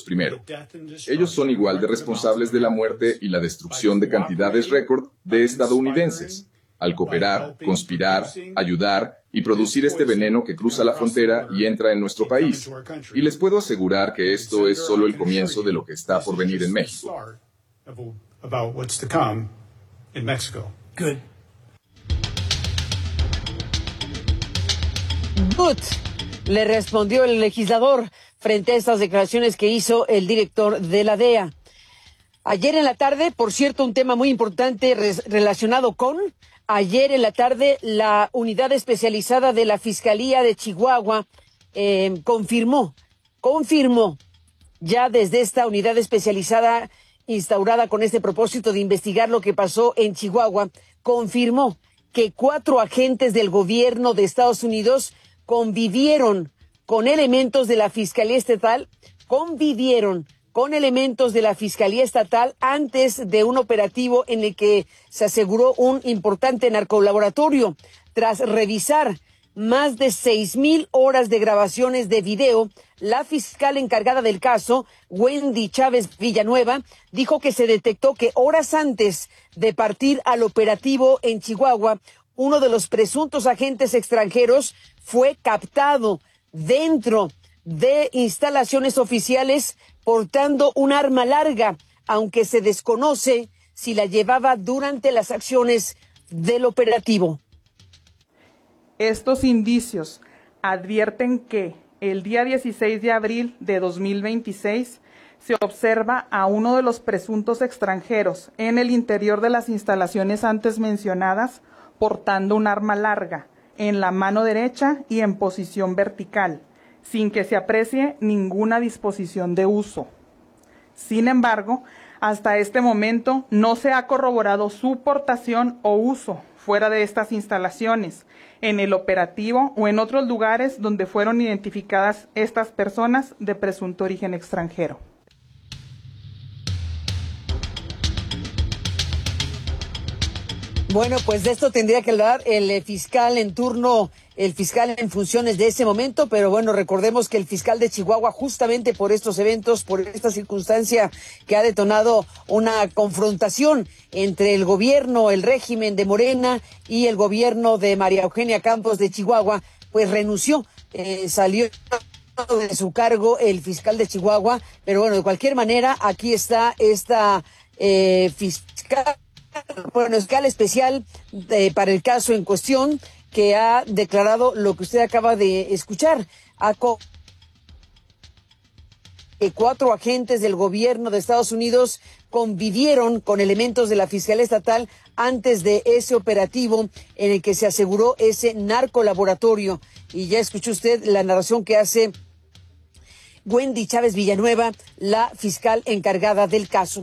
primero. Ellos son igual de responsables de la muerte y la destrucción de cantidades récord de estadounidenses, al cooperar, conspirar, ayudar y producir este veneno que cruza la frontera y entra en nuestro país. Y les puedo asegurar que esto es solo el comienzo de lo que está por venir en México. Good, le respondió el legislador frente a estas declaraciones que hizo el director de la DEA. Ayer en la tarde, por cierto, un tema muy importante relacionado con... Ayer en la tarde, la unidad especializada de la Fiscalía de Chihuahua confirmó ya desde esta unidad especializada instaurada con este propósito de investigar lo que pasó en Chihuahua, confirmó que 4 agentes del gobierno de Estados Unidos convivieron con elementos de la Fiscalía Estatal, antes de un operativo en el que se aseguró un importante narcolaboratorio. Tras revisar más de 6,000 horas de grabaciones de video, la fiscal encargada del caso, Wendy Chávez Villanueva, dijo que se detectó que horas antes de partir al operativo en Chihuahua, uno de los presuntos agentes extranjeros fue captado dentro de instalaciones oficiales portando un arma larga, aunque se desconoce si la llevaba durante las acciones del operativo. Estos indicios advierten que el día 16 de abril de 2026 se observa a uno de los presuntos extranjeros en el interior de las instalaciones antes mencionadas portando un arma larga en la mano derecha y en posición vertical, sin que se aprecie ninguna disposición de uso. Sin embargo, hasta este momento no se ha corroborado su portación o uso fuera de estas instalaciones, en el operativo o en otros lugares donde fueron identificadas estas personas de presunto origen extranjero. Bueno, pues de esto tendría que hablar el fiscal en turno, el fiscal en funciones de ese momento, pero bueno, recordemos que el fiscal de Chihuahua, justamente por estos eventos, por esta circunstancia que ha detonado una confrontación entre el gobierno, el régimen de Morena y el gobierno de María Eugenia Campos de Chihuahua, pues renunció, salió de su cargo el fiscal de Chihuahua, pero bueno, de cualquier manera, aquí está esta fiscal especial para el caso en cuestión, que ha declarado lo que usted acaba de escuchar. Que 4 agentes del gobierno de Estados Unidos convivieron con elementos de la Fiscalía Estatal antes de ese operativo en el que se aseguró ese narcolaboratorio. Y ya escuchó usted la narración que hace Wendy Chávez Villanueva, la fiscal encargada del caso.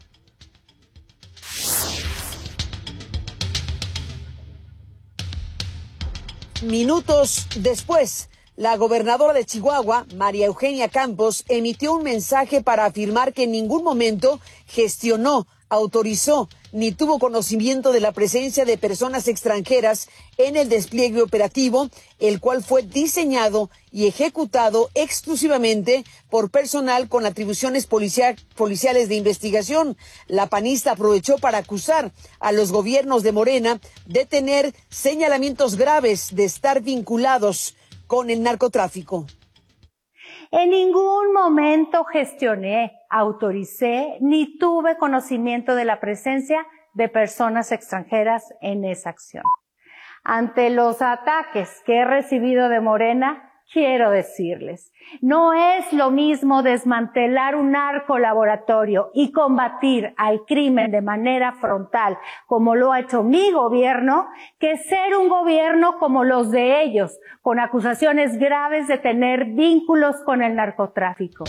Minutos después, la gobernadora de Chihuahua, María Eugenia Campos, emitió un mensaje para afirmar que en ningún momento gestionó, autorizó ni tuvo conocimiento de la presencia de personas extranjeras en el despliegue operativo, el cual fue diseñado y ejecutado exclusivamente por personal con atribuciones policiales de investigación. La panista aprovechó para acusar a los gobiernos de Morena de tener señalamientos graves de estar vinculados con el narcotráfico. En ningún momento gestioné, autoricé, ni tuve conocimiento de la presencia de personas extranjeras en esa acción. Ante los ataques que he recibido de Morena, quiero decirles, no es lo mismo desmantelar un narcolaboratorio y combatir al crimen de manera frontal, como lo ha hecho mi gobierno, que ser un gobierno como los de ellos, con acusaciones graves de tener vínculos con el narcotráfico.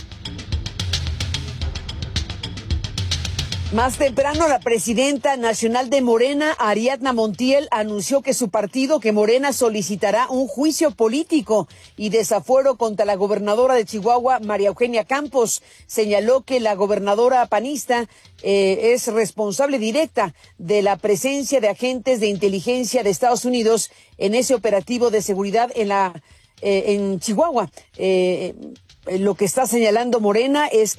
Más temprano, la presidenta nacional de Morena, Ariadna Montiel, anunció que su partido, que Morena, solicitará un juicio político y desafuero contra la gobernadora de Chihuahua, María Eugenia Campos. Señaló que la gobernadora panista es responsable directa de la presencia de agentes de inteligencia de Estados Unidos en ese operativo de seguridad en Chihuahua. Lo que está señalando Morena es